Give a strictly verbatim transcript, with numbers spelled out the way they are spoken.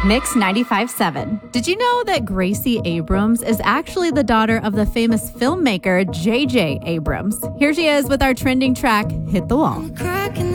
Mix ninety-five point seven. Did you know that Gracie Abrams is actually the daughter of the famous filmmaker J J Abrams? Here she is with our trending track, Hit the Wall.